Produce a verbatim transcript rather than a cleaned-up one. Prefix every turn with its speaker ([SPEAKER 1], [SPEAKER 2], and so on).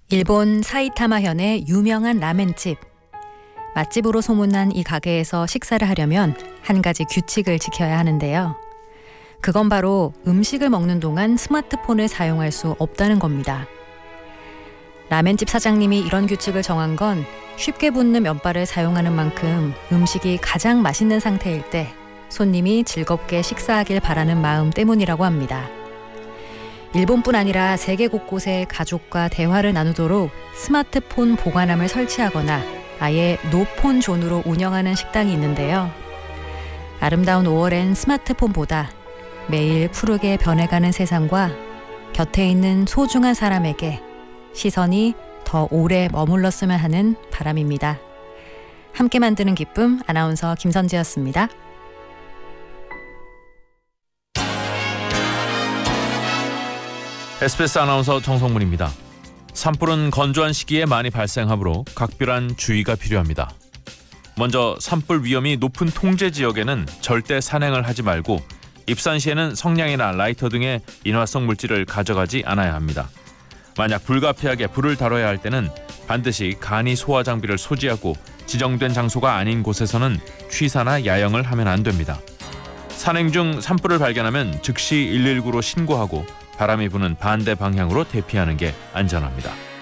[SPEAKER 1] 일본 사이타마현의 유명한 라멘집. 맛집으로 소문난 이 가게에서 식사를 하려면 한 가지 규칙을 지켜야 하는데요. 그건 바로 음식을 먹는 동안 스마트폰을 사용할 수 없다는 겁니다. 라멘집 사장님이 이런 규칙을 정한 건 쉽게 붙는 면발을 사용하는 만큼 음식이 가장 맛있는 상태일 때 손님이 즐겁게 식사하길 바라는 마음 때문이라고 합니다. 일본뿐 아니라 세계 곳곳에 가족과 대화를 나누도록 스마트폰 보관함을 설치하거나 아예 노폰 존으로 운영하는 식당이 있는데요. 아름다운 오월엔 스마트폰보다 매일 푸르게 변해가는 세상과 곁에 있는 소중한 사람에게 시선이 더 오래 머물렀으면 하는 바람입니다. 함께 만드는 기쁨, 아나운서 김선지였습니다.
[SPEAKER 2] 에스비에스 아나운서 정성문입니다. 산불은 건조한 시기에 많이 발생하므로 각별한 주의가 필요합니다. 먼저 산불 위험이 높은 통제 지역에는 절대 산행을 하지 말고 입산 시에는 성냥이나 라이터 등의 인화성 물질을 가져가지 않아야 합니다. 만약 불가피하게 불을 다뤄야 할 때는 반드시 간이 소화 장비를 소지하고 지정된 장소가 아닌 곳에서는 취사나 야영을 하면 안 됩니다. 산행 중 산불을 발견하면 즉시 일일구로 신고하고 바람이 부는 반대 방향으로 대피하는 게 안전합니다.